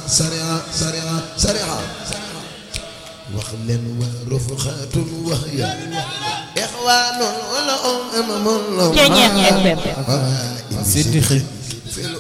sariha wax leen wa rufxatun wa ya ixwaanun wala amamun Ceeñeer FM siddiqi